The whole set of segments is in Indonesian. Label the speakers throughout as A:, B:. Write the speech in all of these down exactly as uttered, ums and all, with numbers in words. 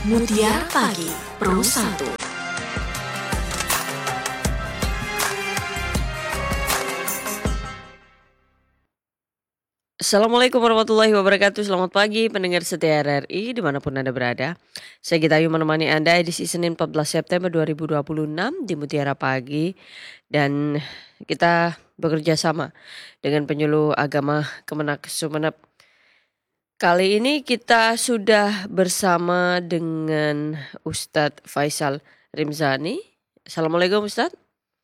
A: Mutiara Pagi Pro satu.
B: Assalamualaikum warahmatullahi wabarakatuh. Selamat pagi pendengar setia R R I dimanapun Anda berada. Saya Gita Ayu menemani Anda edisi Senin empat belas September dua ribu dua puluh enam di Mutiara Pagi. Dan kita bekerja sama dengan penyuluh agama Kemenak Sumeneb. Kali ini kita sudah bersama dengan Ustadz Faisal Rimzani. Assalamualaikum Ustadz.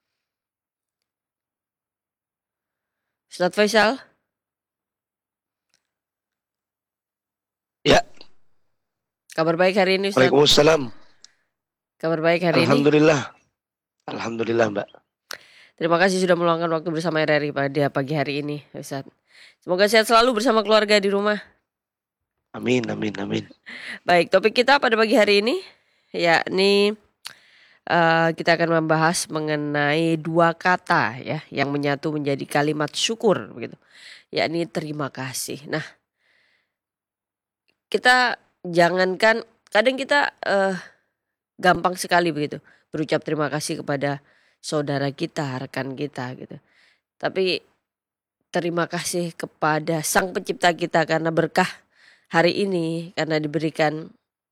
B: Ustadz Faisal.
C: Ya.
B: Kabar baik hari ini Ustadz?
C: Waalaikumsalam.
B: Kabar baik hari
C: Alhamdulillah.
B: ini?
C: Alhamdulillah Mbak.
B: Terima kasih sudah meluangkan waktu bersama R R I pada pagi hari ini Ustadz. Semoga sehat selalu bersama keluarga di rumah.
C: Amin, amin, amin.
B: Baik, topik kita pada pagi hari ini yakni uh, kita akan membahas mengenai dua kata ya yang menyatu menjadi kalimat syukur begitu. Yakni terima kasih. Nah, kita jangankan kadang kita uh, gampang sekali begitu berucap terima kasih kepada saudara kita, rekan kita gitu. Tapi terima kasih kepada Sang Pencipta kita karena berkah hari ini, karena diberikan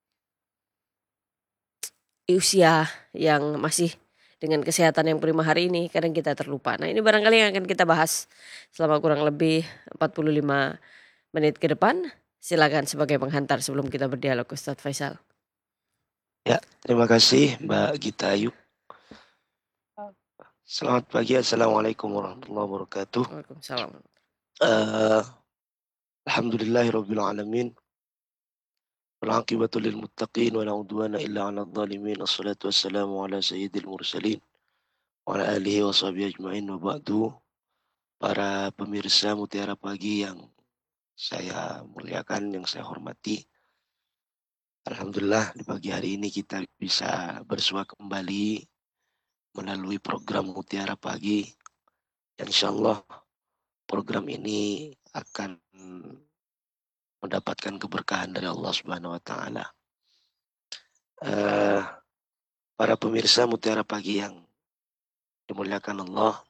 B: usia yang masih dengan kesehatan yang prima hari ini, kadang kita terlupa. Nah, ini barangkali yang akan kita bahas selama kurang lebih empat puluh lima menit ke depan. Silakan sebagai penghantar sebelum kita berdialog Ustadz Faisal.
C: Ya, terima kasih Mbak Gita Ayu. Selamat pagi, Assalamualaikum warahmatullahi wabarakatuh.
B: Waalaikumsalam.
C: Uh, Alhamdulillahirabbil alamin. Wal aqibatu lil muttaqin wa la udwana illa 'alal zalimin. Wassalatu wassalamu ala sayyidil mursalin wa ala alihi wa sahbihi ajmain wa ba'du. Para pemirsa Mutiara Pagi yang saya muliakan, yang saya hormati. Alhamdulillah di pagi hari ini kita bisa bersua kembali melalui program Mutiara Pagi. Insyaallah program ini akan mendapatkan keberkahan dari Allah Subhanahu wa taala. Uh, para pemirsa Mutiara Pagi yang dimuliakan Allah,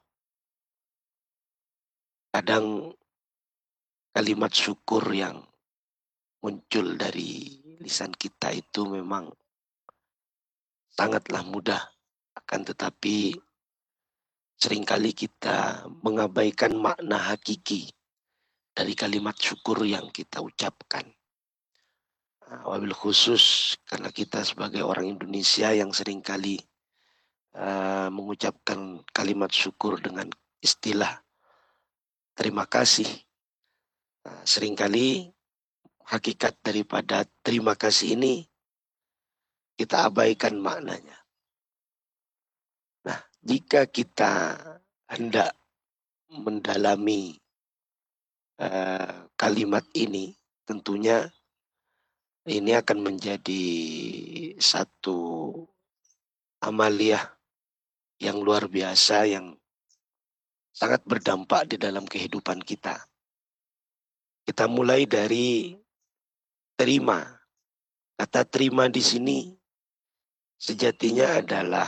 C: kadang kalimat syukur yang muncul dari lisan kita itu memang sangatlah mudah, akan tetapi seringkali kita mengabaikan makna hakiki dari kalimat syukur yang kita ucapkan. Wabil khusus karena kita sebagai orang Indonesia yang seringkali uh, mengucapkan kalimat syukur dengan istilah terima kasih. Uh, seringkali hakikat daripada terima kasih ini kita abaikan maknanya. Nah, jika kita hendak mendalami uh, kalimat ini, tentunya ini akan menjadi satu amaliyah yang luar biasa yang sangat berdampak di dalam kehidupan kita. Kita mulai dari terima. Kata terima di sini sejatinya adalah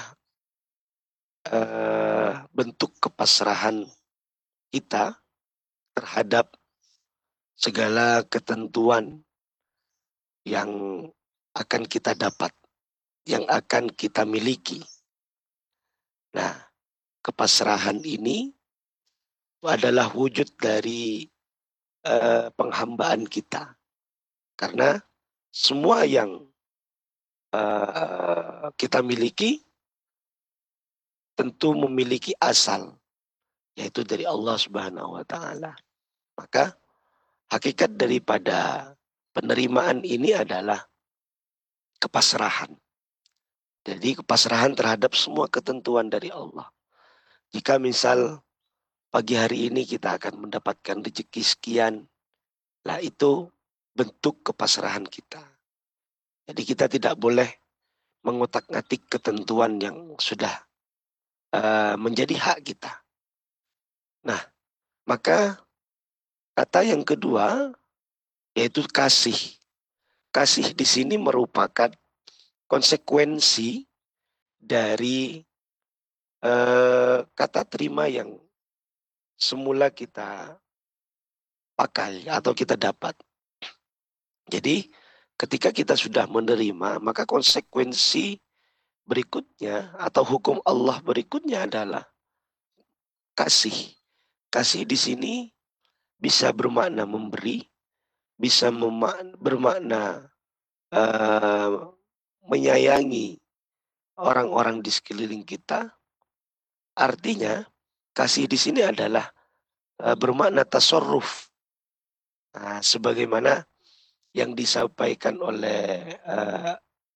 C: uh, bentuk kepasrahan kita terhadap segala ketentuan yang akan kita dapat, yang akan kita miliki. Nah, kepasrahan ini adalah wujud dari uh, penghambaan kita. Karena semua yang uh, kita miliki tentu memiliki asal, yaitu dari Allah Subhanahu wa taala. Maka hakikat daripada penerimaan ini adalah kepasrahan. Jadi kepasrahan terhadap semua ketentuan dari Allah. Jika misal pagi hari ini kita akan mendapatkan rezeki sekian, lah itu bentuk kepasrahan kita. Jadi kita tidak boleh mengotak-ngatik ketentuan yang sudah uh, menjadi hak kita. Nah, maka kata yang kedua yaitu kasih. Kasih di sini merupakan konsekuensi dari eh, kata terima yang semula kita pakai atau kita dapat. Jadi ketika kita sudah menerima, maka konsekuensi berikutnya atau hukum Allah berikutnya adalah kasih. Kasih di sini bisa bermakna memberi, bisa memak- bermakna eh, menyayangi orang-orang di sekeliling kita. Artinya kasih di sini adalah eh, bermakna tasarruf. Nah, sebagaimana yang disampaikan oleh eh,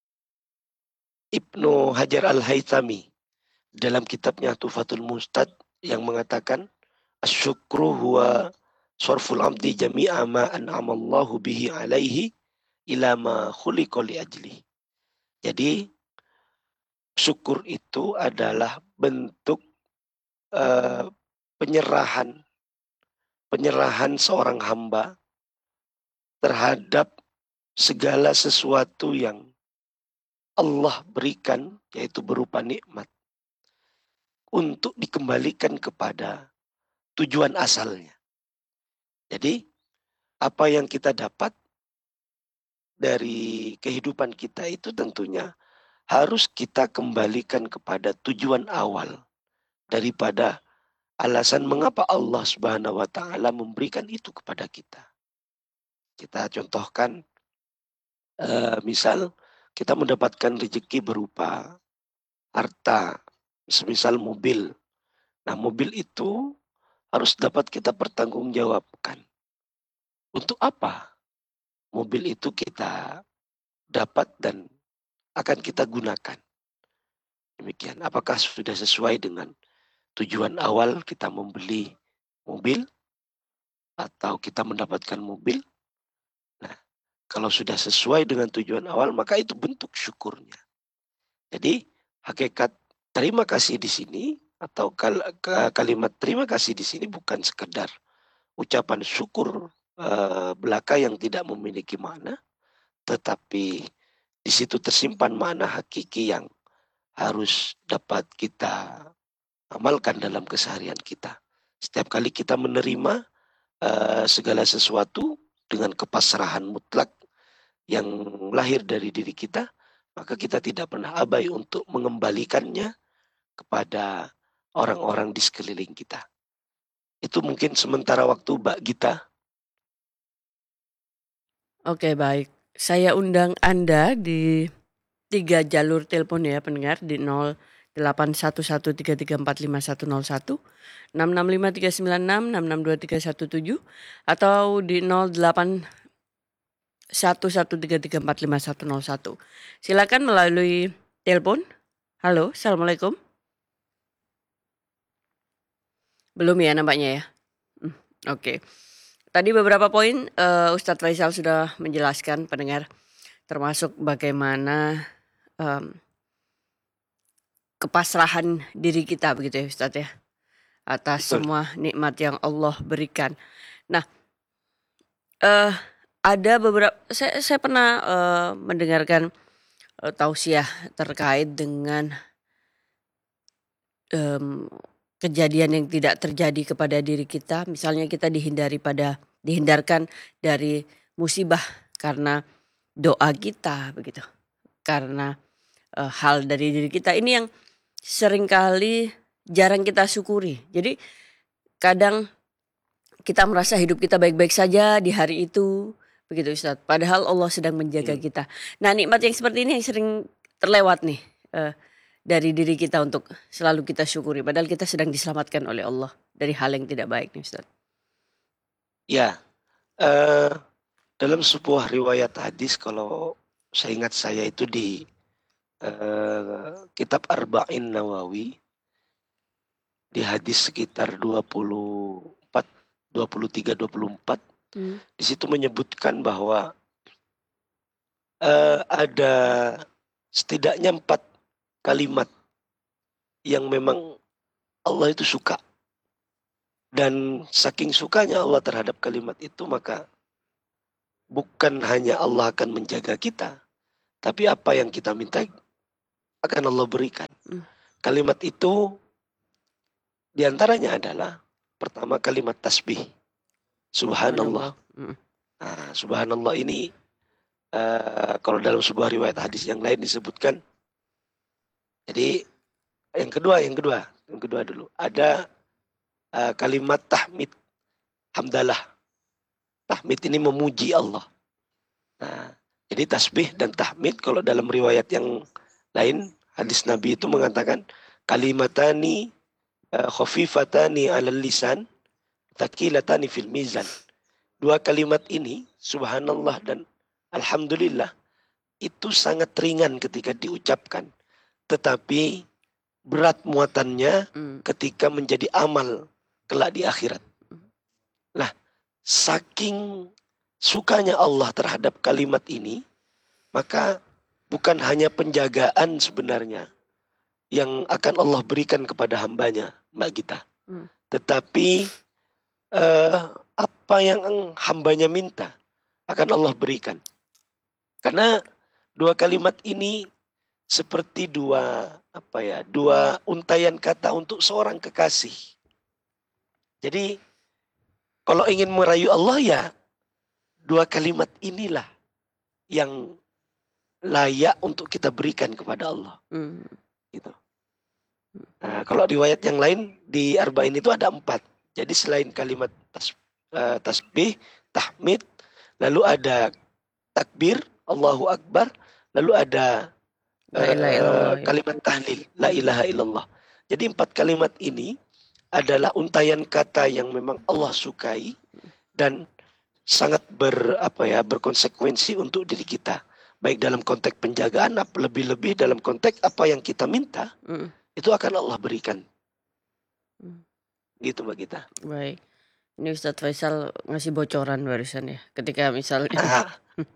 C: Ibnu Hajar Al-Haytami dalam kitabnya Tufatul Mustad yang mengatakan asyukru huwa sorful amdi jami'a ma an'amallahu bihi alaihi ila ma khuliqa li ajli. Jadi syukur itu adalah bentuk eh, penyerahan penyerahan seorang hamba terhadap segala sesuatu yang Allah berikan, yaitu berupa nikmat, untuk dikembalikan kepada tujuan asalnya. Jadi apa yang kita dapat dari kehidupan kita itu tentunya harus kita kembalikan kepada tujuan awal daripada alasan mengapa Allah Subhanahu wa taala memberikan itu kepada kita. Kita contohkan eh, misal kita mendapatkan rezeki berupa harta, semisal mobil. Nah, mobil itu harus dapat kita pertanggungjawabkan. Untuk apa mobil itu kita dapat dan akan kita gunakan? Demikian. Apakah sudah sesuai dengan tujuan awal kita membeli mobil atau kita mendapatkan mobil? Nah, kalau sudah sesuai dengan tujuan awal, maka itu bentuk syukurnya. Jadi, hakikat terima kasih di sini atau kal kalimat terima kasih di sini bukan sekedar ucapan syukur eh, belaka yang tidak memiliki makna, tetapi di situ tersimpan makna hakiki yang harus dapat kita amalkan dalam keseharian kita. Setiap kali kita menerima uh, segala sesuatu dengan kepasrahan mutlak yang lahir dari diri kita, maka kita tidak pernah abai untuk mengembalikannya kepada orang-orang di sekeliling kita. Itu mungkin sementara waktu Mbak Gita.
B: Oke, baik. Saya undang Anda di tiga jalur telepon ya pendengar di nol delapan satu satu tiga tiga empat lima satu nol satu, enam enam lima tiga sembilan enam, enam enam dua tiga satu tujuh atau di nol delapan satu satu tiga tiga empat lima satu nol satu. Silakan melalui telepon. Halo, Assalamualaikum. Belum ya nampaknya ya. Hmm, Oke. Okay. Tadi beberapa poin uh, Ustadz Faisal sudah menjelaskan pendengar, termasuk bagaimana um, kepasrahan diri kita begitu ya Ustadz ya, atas
C: Betul.
B: semua nikmat yang Allah berikan. Nah, uh, ada beberapa saya, saya pernah uh, mendengarkan uh, tausiah terkait dengan um, kejadian yang tidak terjadi kepada diri kita. Misalnya kita dihindari pada dihindarkan dari musibah karena doa kita begitu, karena uh, hal dari diri kita ini yang seringkali jarang kita syukuri. Jadi kadang kita merasa hidup kita baik-baik saja di hari itu, begitu Ustadz. Padahal Allah sedang menjaga
C: Hmm.
B: kita. Nah, nikmat yang seperti ini yang sering terlewat nih uh, dari diri kita untuk selalu kita syukuri. Padahal kita sedang diselamatkan oleh Allah dari hal yang tidak baik nih Ustadz.
C: Ya, uh, dalam sebuah riwayat hadis, kalau saya ingat saya itu di uh, kitab Arba'in Nawawi, di hadis sekitar dua puluh empat, dua puluh tiga, dua puluh empat, hmm. di situ menyebutkan bahwa uh, ada setidaknya empat kalimat yang memang Allah itu suka. Dan saking sukanya Allah terhadap kalimat itu, maka bukan hanya Allah akan menjaga kita, Tapi apa yang kita minta akan Allah berikan.
B: Hmm.
C: Kalimat itu diantaranya adalah pertama kalimat tasbih. Subhanallah.
B: Subhanallah. Hmm.
C: Nah, subhanallah ini uh, kalau dalam sebuah riwayat hadis yang lain disebutkan. Jadi yang kedua, yang kedua, yang kedua dulu. Ada uh, kalimat tahmid. Hamdalah. Tahmid ini memuji Allah. Nah, jadi tasbih dan tahmid kalau dalam riwayat yang lain, hadis Nabi itu mengatakan kalimatani uh, khafifatani 'alal lisan, thaqilatani fil mizan. Dua kalimat ini, subhanallah dan alhamdulillah, itu sangat ringan ketika diucapkan, tetapi berat muatannya
B: Hmm.
C: ketika menjadi amal kelak di akhirat. Nah, saking sukanya Allah terhadap kalimat ini, maka bukan hanya penjagaan sebenarnya yang akan Allah berikan kepada hambanya, Mbak Gita.
B: Hmm.
C: Tetapi eh, apa yang hambanya minta akan Allah berikan. Karena dua kalimat ini seperti dua apa ya, dua untayan kata untuk seorang kekasih. Jadi kalau ingin merayu Allah ya dua kalimat inilah yang layak untuk kita berikan kepada Allah.
B: Hmm.
C: Gitu. Nah, kalau riwayat yang lain di Arba'in itu ada empat. Jadi selain kalimat tas, uh, tasbih, tahmid, lalu ada takbir, Allahu Akbar, lalu ada
B: La ilaha illallah.
C: uh, kalimat tahlil, la ilaha illallah. Jadi empat kalimat ini adalah untayan kata yang memang Allah sukai dan sangat ber apa ya berkonsekuensi untuk diri kita, baik dalam konteks penjagaan, lebih-lebih dalam konteks apa yang kita minta,
B: Hmm.
C: itu akan Allah berikan.
B: Hmm.
C: Gitu Mbak Gita.
B: Baik. Ini Ustadz Faisal ngasih bocoran barusan ya. Ketika misalnya
C: Ah,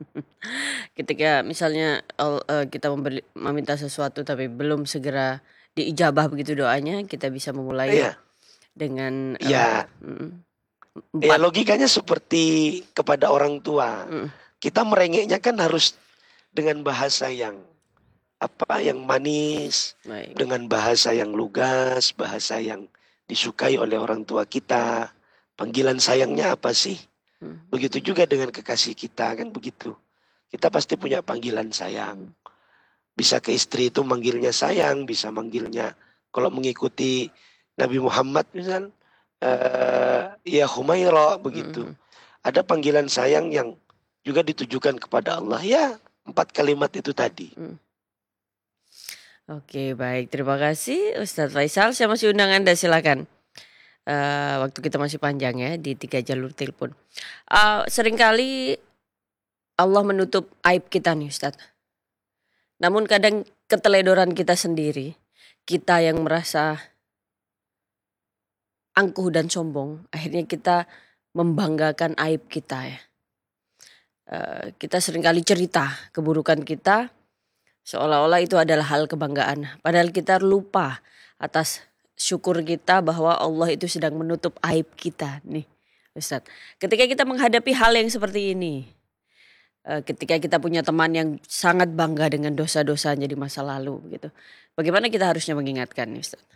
B: ketika misalnya al- eh, kita memberi, meminta sesuatu tapi belum segera diijabah begitu doanya, kita bisa memulai
C: iya,
B: dengan eh,
C: ya,
B: mm,
C: ya
B: empat.
C: logikanya seperti kepada orang tua.
B: Mm,
C: Kita merengeknya kan harus dengan bahasa yang apa yang manis,
B: baik.
C: dengan bahasa yang lugas, bahasa yang disukai oleh orang tua kita. Panggilan sayangnya apa sih?
B: Mm,
C: Begitu juga dengan kekasih kita, kan begitu. Kita pasti punya panggilan sayang. Bisa ke istri itu manggilnya sayang, bisa manggilnya kalau mengikuti Nabi Muhammad misal eh, ya Humaira begitu.
B: mm,
C: Ada panggilan sayang yang juga ditujukan kepada Allah, ya empat kalimat itu tadi.
B: mm. Oke, baik. Terima kasih Ustadz Faisal. Saya masih undang Anda, silakan. Eh, waktu kita masih panjang ya di tiga jalur telepon. Eh, seringkali Allah menutup aib kita nih Ustadz. Namun kadang keteledoran kita sendiri, kita yang merasa angkuh dan sombong, akhirnya kita membanggakan aib kita ya. Eh, kita seringkali cerita keburukan kita seolah-olah itu adalah hal kebanggaan. Padahal kita lupa atas syukur kita bahwa Allah itu sedang menutup aib kita nih Ustadz. Ketika kita menghadapi hal yang seperti ini, eh, ketika kita punya teman yang sangat bangga dengan dosa-dosanya di masa lalu gitu, bagaimana kita harusnya mengingatkan nih Ustadz?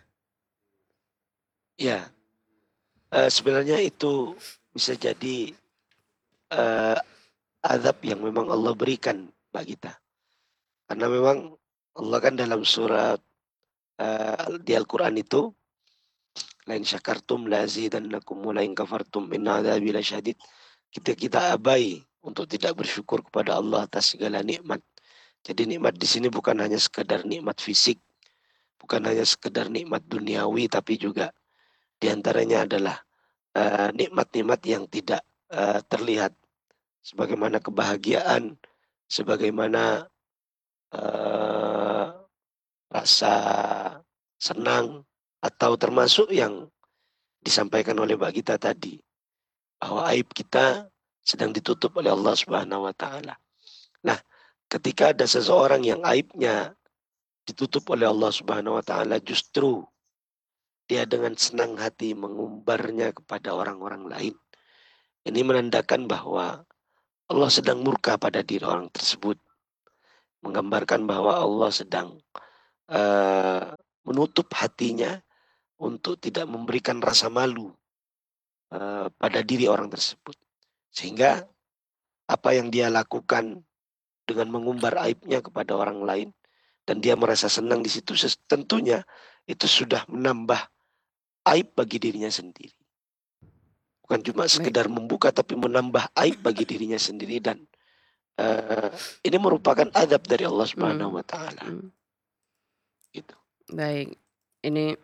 C: Ya, eh, sebenarnya itu bisa jadi eh, azab yang memang Allah berikan bagi kita. Karena memang Allah kan dalam surat eh, di Al-Quran itu, lain syakartum la azidannakum wa lain kafartum inna adzabi lasyadid. Kita kita abai untuk tidak bersyukur kepada Allah atas segala nikmat. Jadi nikmat di sini bukan hanya sekedar nikmat fisik, bukan hanya sekedar nikmat duniawi, tapi juga diantaranya adalah eh, nikmat-nikmat yang tidak eh, terlihat, sebagaimana kebahagiaan, sebagaimana eh, rasa senang, atau termasuk yang disampaikan oleh Mbak Gita tadi, bahwa aib kita sedang ditutup oleh Allah Subhanahu wa taala. Nah, ketika ada seseorang yang aibnya ditutup oleh Allah Subhanahu wa taala, justru dia dengan senang hati mengumbarnya kepada orang-orang lain. Ini menandakan bahwa Allah sedang murka pada diri orang tersebut. menggambarkan bahwa Allah sedang eee, menutup hatinya untuk tidak memberikan rasa malu eee, pada diri orang tersebut. Sehingga apa yang dia lakukan dengan mengumbar aibnya kepada orang lain dan dia merasa senang di situ ses tentunya itu sudah menambah aib bagi dirinya sendiri. Bukan cuma
B: Baik.
C: sekedar membuka tapi menambah aib bagi dirinya sendiri dan eee, ini merupakan adab dari Allah Subhanahu
B: Mmm,
C: wa taala,
B: mmm.
C: gitu.
B: Baik. Ini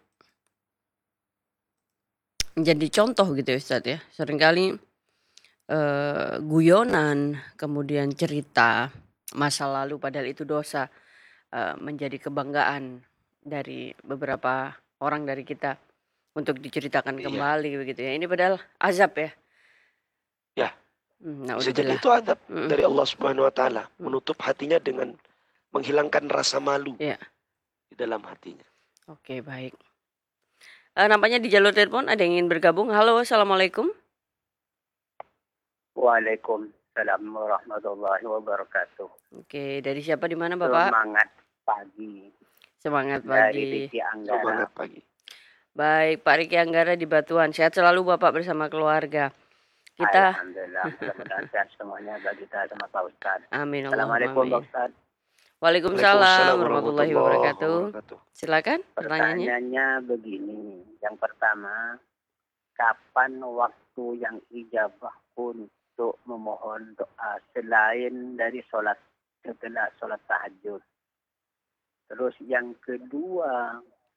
B: menjadi contoh gitu ya Ustadz ya. Seringkali, eee, guyonan, kemudian cerita masa lalu padahal itu dosa, eee, menjadi kebanggaan dari beberapa orang dari kita untuk diceritakan
C: Iya,
B: kembali begitu ya. Ini padahal azab ya?
C: ya,
B: Mmm,
C: bisa jadi
B: naudzubillah.
C: itu adab
B: Mhm,
C: dari Allah Subhanahu wa taala,
B: mmm,
C: menutup hatinya dengan menghilangkan rasa malu
B: iya.
C: di dalam hatinya.
B: Oke baik. Eee, nampaknya di jalur telepon ada yang ingin bergabung. Halo, assalamualaikum.
D: Waalaikumsalam warahmatullahi wabarakatuh.
B: Oke, dari siapa di mana Bapak?
D: Semangat pagi
B: Semangat
D: dari
B: pagi.
D: Ricky Anggara.
C: Semangat pagi.
B: Baik, Pak Riki Anggara di Batuan. Sehat selalu Bapak bersama keluarga. Kita
D: Alhamdulillah, mudah-mudahan sehat semuanya bagi kita sama Pak Ustadz.
B: amin Allahumma
D: Assalamualaikum Pak
B: amin.
D: Ustadz.
B: Waalaikumsalam
C: Waalaikumsalam
B: warahmatullahi
C: warahmatullahi
B: wabarakatuh.
C: wabarakatuh.
B: Silakan pertanyaannya.
D: Pertanyaannya begini. Yang pertama, kapan waktu yang ijabah untuk memohon doa selain dari sholat setelah sholat tahajud? Terus yang kedua,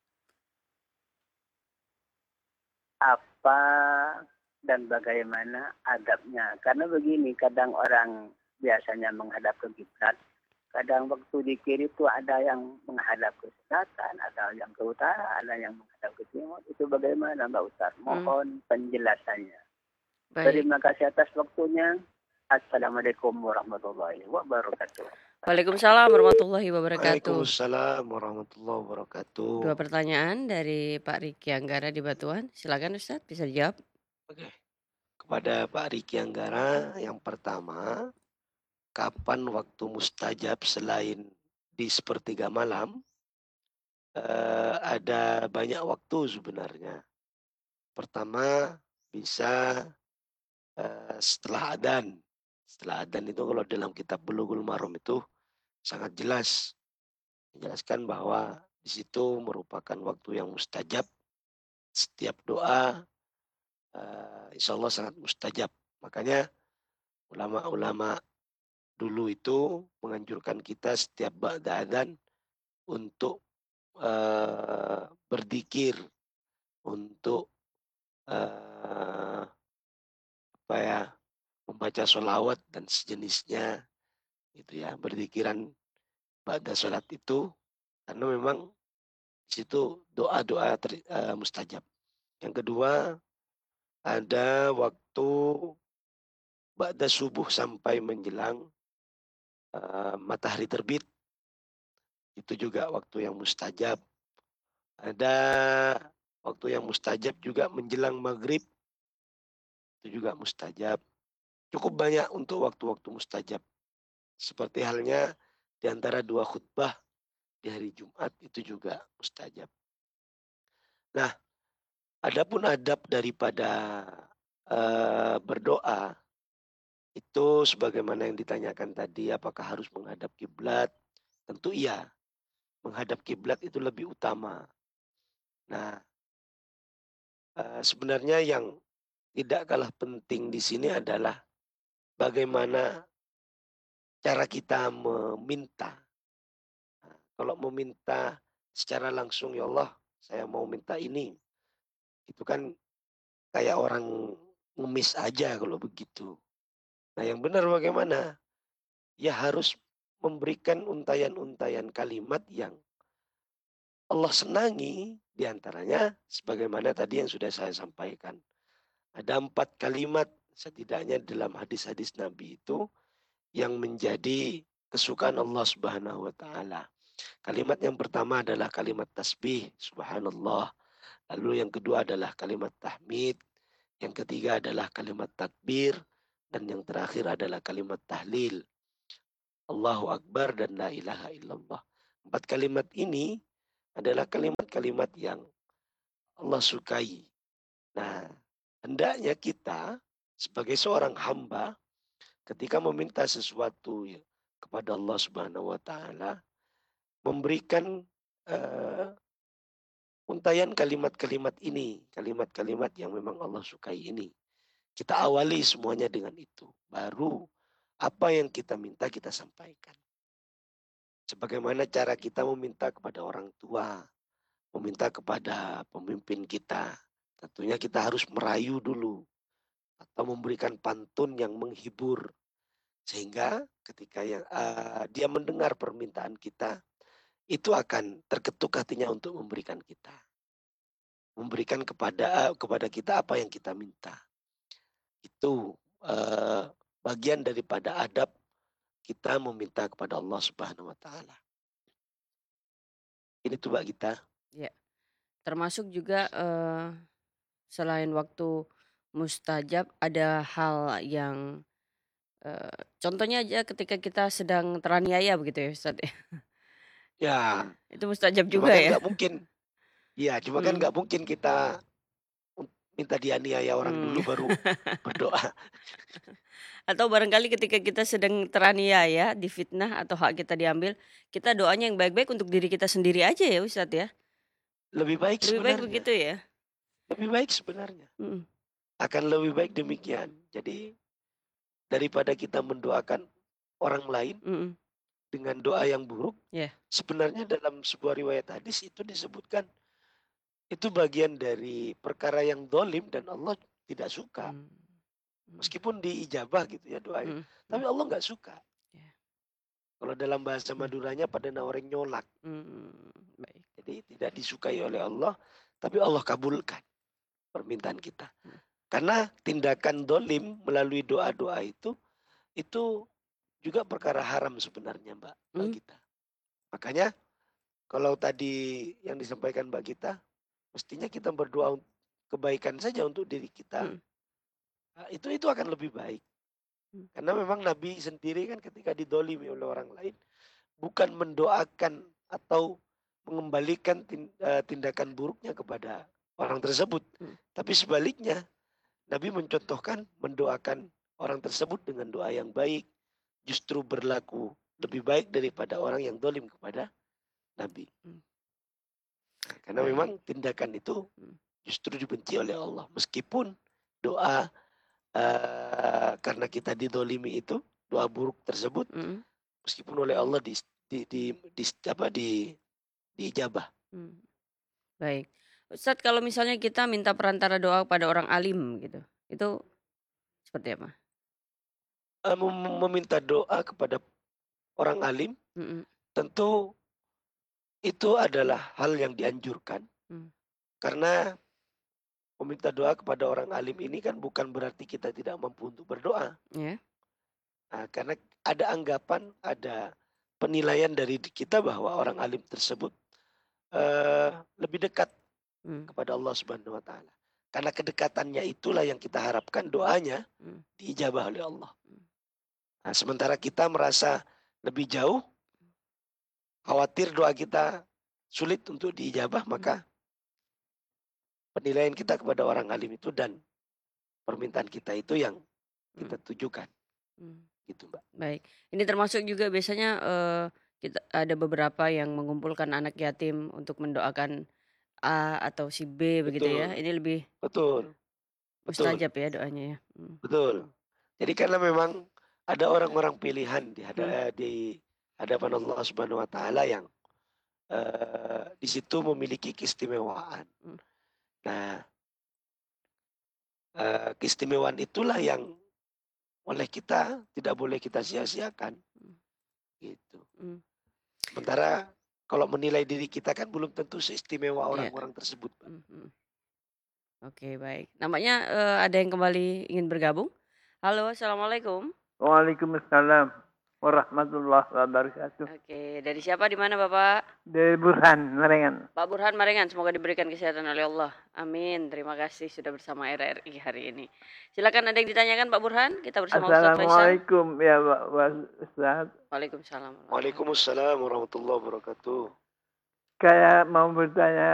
D: apa dan bagaimana adabnya? Karena begini, kadang orang biasanya menghadap ke kiblat, kadang waktu dikir itu ada yang menghadap ke selatan, ada yang ke utara, ada yang menghadap ke timur. Itu bagaimana Mbak Ustaz?
B: Hmm,
D: Mohon penjelasannya.
B: baik.
D: Terima kasih atas waktunya. Assalamualaikum warahmatullahi wabarakatuh.
B: Waalaikumsalam warahmatullahi wabarakatuh.
C: Waalaikumsalam warahmatullahi wabarakatuh.
B: Dua pertanyaan dari Pak Riki Anggara di Batuan. Silakan Ustadz bisa dijawab.
C: Oke, kepada Pak Riki Anggara yang pertama, kapan waktu mustajab selain di sepertiga malam? Eee, ada banyak waktu sebenarnya. Pertama bisa, eee, setelah adzan. Setelah adzan itu kalau dalam kitab Bulughul Maram itu sangat jelas menjelaskan bahwa di situ merupakan waktu yang mustajab. Setiap doa, eee, insyaallah sangat mustajab. Makanya ulama-ulama dulu itu menganjurkan kita setiap ba'da adzan untuk, eee, berzikir, untuk, eee, apa ya, membaca sholawat dan sejenisnya gitu ya, berzikiran ba'da sholat itu karena memang di situ doa-doa ter eee, mustajab. Yang kedua, ada waktu ba'da subuh sampai menjelang, eee, matahari terbit, itu juga waktu yang mustajab. Ada waktu yang mustajab juga menjelang maghrib, itu juga mustajab. Cukup banyak untuk waktu-waktu mustajab. Seperti halnya di antara dua khutbah di hari Jumat itu juga mustajab. Nah, adapun adab daripada, eee, berdoa, itu sebagaimana yang ditanyakan tadi apakah harus menghadap kiblat? Tentu iya, menghadap kiblat itu lebih utama. Nah, eee, sebenarnya yang tidak kalah penting di sini adalah bagaimana cara kita meminta. Kalau meminta secara langsung, "Ya Allah, saya mau minta ini." Itu kan kayak orang ngemis aja kalau begitu. Nah, yang benar bagaimana? Ya harus memberikan untayan-untayan kalimat yang Allah senangi, di antaranya sebagaimana tadi yang sudah saya sampaikan. Ada empat kalimat setidaknya dalam hadis-hadis Nabi itu yang menjadi kesukaan Allah Subhanahu wa taala. Kalimat yang pertama adalah kalimat tasbih, subhanallah. Lalu yang kedua adalah kalimat tahmid, yang ketiga adalah kalimat takbir, dan yang terakhir adalah kalimat tahlil. Allahu Akbar, dan la ilaha illallah. Empat kalimat ini adalah kalimat-kalimat yang Allah sukai. Nah, hendaknya kita sebagai seorang hamba ketika meminta sesuatu ya, kepada Allah Subhanahu wa taala, memberikan eh, untayan kalimat-kalimat ini, kalimat-kalimat yang memang Allah sukai ini. Kita awali semuanya dengan itu. Baru apa yang kita minta kita sampaikan. Sebagaimana cara kita meminta kepada orang tua, meminta kepada pemimpin kita. Tentunya kita harus merayu dulu atau memberikan pantun yang menghibur. Sehingga ketika yang, uh, dia mendengar permintaan kita, itu akan terketuk hatinya untuk memberikan kita. Memberikan kepada uh, kepada kita apa yang kita minta. Itu uh, bagian daripada adab kita meminta kepada Allah Subhanahu wa taala. Ini tuh Mbak Gita.
B: Ya, termasuk juga eh, selain waktu mustajab ada hal yang eh, contohnya aja ketika kita sedang teraniaya begitu ya Ustaz ya.
C: Ya,
B: Itu mustajab
C: cuma
B: juga
C: kan
B: ya.
C: nggak mungkin. Ya, cuma kan
B: Hmm.
C: nggak mungkin kita minta dianiaya orang
B: Hmm.
C: dulu baru berdoa.
B: Atau barangkali ketika kita sedang teraniaya, difitnah atau hak kita diambil, kita doanya yang baik-baik untuk diri kita sendiri aja ya Ustaz ya.
C: Lebih baik
B: Lebih baik
C: sebenarnya.
B: begitu ya.
C: Lebih baik sebenarnya.
B: Hmm.
C: Akan lebih baik demikian. Jadi daripada kita mendoakan orang lain
B: Hmm.
C: dengan doa yang buruk,
B: Yeah.
C: sebenarnya dalam sebuah riwayat hadis itu disebutkan itu bagian dari perkara yang dolim dan Allah tidak suka.
B: Hmm.
C: Meskipun diijabah gitu ya doanya,
B: Hmm.
C: tapi Allah nggak suka.
B: Yeah.
C: Kalau dalam bahasa Maduranya pada nawareng nyolak.
B: Hmm. Baik.
C: Jadi tidak disukai oleh Allah, tapi Allah kabulkan permintaan kita.
B: Hmm.
C: Karena tindakan dolim melalui doa-doa itu, itu juga perkara haram sebenarnya Mbak, Mbak
B: Hmm.
C: Gita. Makanya kalau tadi yang disampaikan Mbak Gita, mestinya kita berdoa kebaikan saja untuk diri kita.
B: Hmm.
C: Nah, itu itu akan lebih baik.
B: Hmm.
C: Karena memang Nabi sendiri kan ketika didolimi oleh orang lain, bukan mendoakan atau mengembalikan tindakan buruknya kepada orang tersebut.
B: Hmm.
C: Tapi sebaliknya, Nabi mencontohkan mendoakan orang tersebut dengan doa yang baik, justru berlaku lebih baik daripada orang yang dolim kepada Nabi.
B: Hmm.
C: Karena
B: Baik.
C: memang tindakan itu
B: Hmm.
C: justru dibenci oleh Allah. Meskipun doa uh, karena kita didolimi itu, doa buruk tersebut,
B: Hmm.
C: meskipun oleh Allah di, di, di, di, apa, di, diijabah.
B: Hmm. Baik. Ustadz, kalau misalnya kita minta perantara doa pada orang alim gitu, itu seperti apa?
C: Uh, mem- meminta doa kepada orang alim,
B: Hmm.
C: tentu itu adalah hal yang dianjurkan.
B: Hmm.
C: Karena meminta doa kepada orang alim ini kan bukan berarti kita tidak mampu untuk berdoa.
B: Yeah.
C: Nah, karena ada anggapan, ada penilaian dari kita bahwa orang alim tersebut uh, lebih dekat
B: Hmm.
C: kepada Allah Subhanahu wa taala. Karena kedekatannya itulah yang kita harapkan doanya
B: Hmm.
C: diijabah oleh Allah. Nah, sementara kita merasa lebih jauh, khawatir doa kita sulit untuk diijabah, maka penilaian kita kepada orang alim itu dan permintaan kita itu yang kita tujukan. Hmm. Gitu Mbak.
B: Baik, ini termasuk juga biasanya uh, kita ada beberapa yang mengumpulkan anak yatim untuk mendoakan A atau si B begitu
C: Betul.
B: ya. Ini lebih
C: betul.
B: mustajab ya doanya ya. Hmm.
C: Betul. Jadi karena memang ada orang-orang pilihan di, hada,
B: Hmm.
C: di hadapan Allah Subhanahu wa taala yang uh, di situ memiliki keistimewaan. Hmm. Nah, uh, keistimewaan itulah yang oleh kita tidak boleh kita sia-siakan. Hmm. Gitu. Hmm. Sementara kalau menilai diri kita kan belum tentu seistimewa orang-orang yeah. tersebut.
B: Hmm. Oke, baik. Namanya uh, ada yang kembali ingin bergabung. Halo, assalamualaikum.
E: Waalaikumsalam warahmatullahi wabarakatuh.
B: Oke, dari siapa di mana Bapak?
E: Dari Burhan, Marengan.
B: Pak Burhan Marengan, semoga diberikan kesehatan oleh Allah. Amin. Terima kasih sudah bersama R R I hari ini. Silakan ada yang ditanyakan Pak Burhan. Kita bersama Ustaz Faisal.
E: Assalamualaikum ya Pak Ustaz.
B: Waalaikumsalam.
C: Waalaikumsalam warahmatullahi wabarakatuh.
E: Kayak mau bertanya